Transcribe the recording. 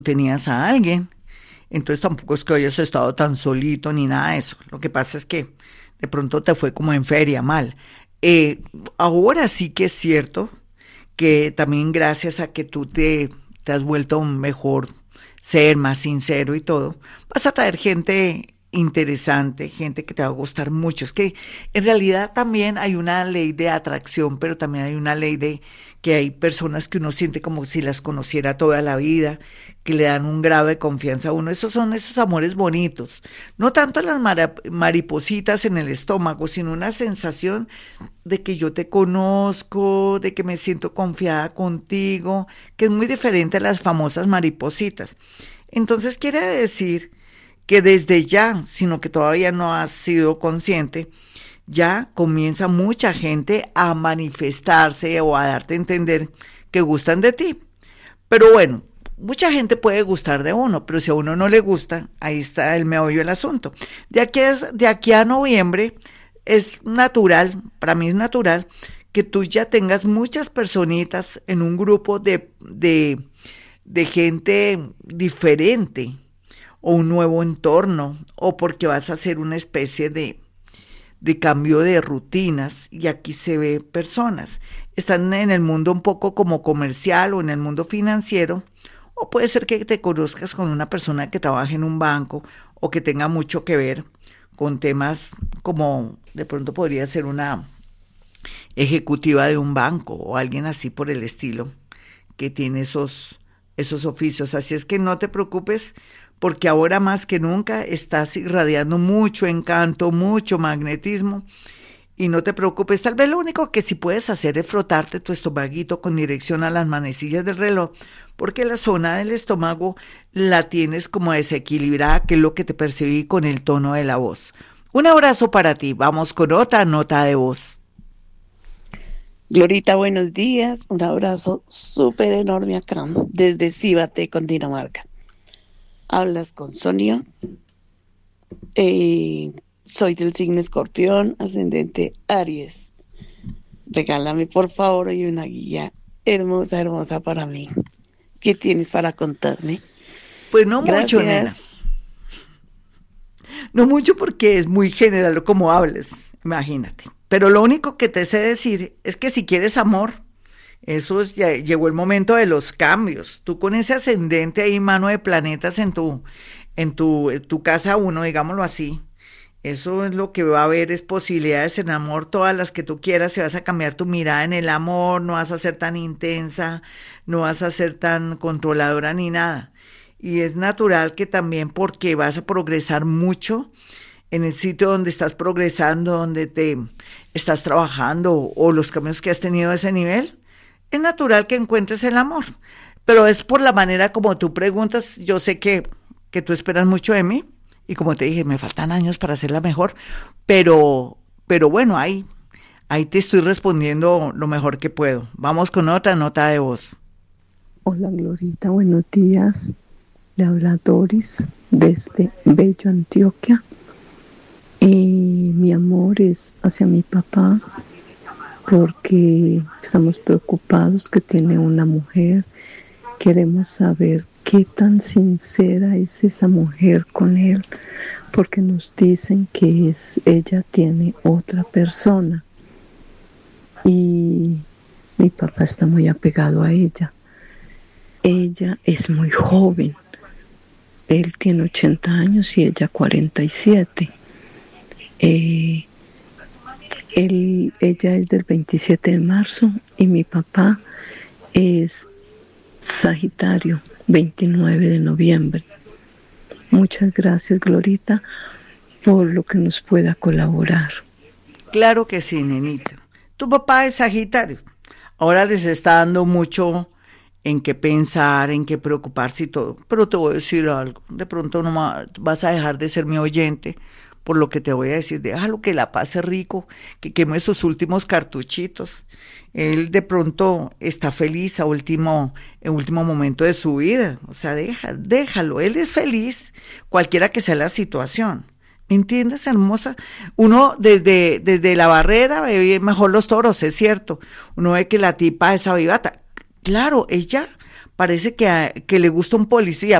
tenías a alguien. Entonces tampoco es que hayas estado tan solito ni nada de eso. Lo que pasa es que de pronto te fue como en feria mal. Eh, Ahora sí que es cierto que también gracias a que te has vuelto un mejor ser, más sincero y todo, vas a traer gente interesante, gente que te va a gustar mucho. Es que en realidad también hay una ley de atracción, pero también hay una ley de que hay personas que uno siente como si las conociera toda la vida, que le dan un grado de confianza a uno. Esos son esos amores bonitos. No tanto las maripositas en el estómago, sino una sensación de que yo te conozco, de que me siento confiada contigo, que es muy diferente a las famosas maripositas. Entonces quiere decir que desde ya, sino que todavía no has sido consciente, ya comienza mucha gente a manifestarse o a darte a entender que gustan de ti. Pero bueno, mucha gente puede gustar de uno, pero si a uno no le gusta, ahí está el meollo del asunto. De aquí a noviembre es natural, para mí es natural, que tú ya tengas muchas personitas en un grupo de gente diferente, o un nuevo entorno, o porque vas a hacer una especie de cambio de rutinas, y aquí se ve personas. Están en el mundo un poco como comercial o en el mundo financiero, o puede ser que te conozcas con una persona que trabaje en un banco o que tenga mucho que ver con temas como de pronto podría ser una ejecutiva de un banco o alguien así por el estilo que tiene esos oficios. Así es que no te preocupes porque ahora más que nunca estás irradiando mucho encanto, mucho magnetismo. Y no te preocupes, tal vez lo único que sí puedes hacer es frotarte tu estomaguito con dirección a las manecillas del reloj, porque la zona del estómago la tienes como desequilibrada, que es lo que te percibí con el tono de la voz. Un abrazo para ti, vamos con otra nota de voz. Glorita, buenos días. Un abrazo súper enorme acá desde Cíbate, Dinamarca. Hablas con Sonia. Soy del signo Escorpión, ascendente Aries. Regálame por favor hoy una guía hermosa, hermosa para mí. ¿Qué tienes para contarme? Pues no mucho, nena. Gracias. No mucho porque es muy general como hables, imagínate. Pero lo único que te sé decir es que si quieres amor, ya llegó el momento de los cambios. Tú con ese ascendente ahí, mano de planetas en tu casa uno, digámoslo así. Eso es lo que va a haber, es posibilidades en amor, todas las que tú quieras, si vas a cambiar tu mirada en el amor, no vas a ser tan intensa, no vas a ser tan controladora ni nada. Y es natural que también porque vas a progresar mucho en el sitio donde estás progresando, donde te estás trabajando o los cambios que has tenido a ese nivel, es natural que encuentres el amor. Pero es por la manera como tú preguntas, yo sé que tú esperas mucho de mí y como te dije, me faltan años para hacerla mejor, pero bueno, ahí te estoy respondiendo lo mejor que puedo. Vamos con otra nota de voz. Hola Glorita, buenos días. Le habla Doris desde Bello, Antioquia. Y mi amor es hacia mi papá porque estamos preocupados que tiene una mujer. Queremos saber qué tan sincera es esa mujer con él, porque nos dicen que ella tiene otra persona y mi papá está muy apegado a ella. Ella es muy joven, él tiene 80 años y ella 47. Ella es del 27 de marzo y mi papá es Sagitario, 29 de noviembre. Muchas gracias, Glorita, por lo que nos pueda colaborar. Claro que sí, nenita. Tu papá es Sagitario. Ahora les está dando mucho en qué pensar, en qué preocuparse y todo. Pero te voy a decir algo. De pronto no vas a dejar de ser mi oyente por lo que te voy a decir. Déjalo que la pase rico, que queme sus últimos cartuchitos. Él de pronto está feliz en último momento de su vida. O sea, déjalo. Él es feliz, cualquiera que sea la situación. ¿Me entiendes, hermosa? Uno desde la barrera ve mejor los toros, es cierto. Uno ve que la tipa es avivata. Claro, ella parece que le gusta un policía,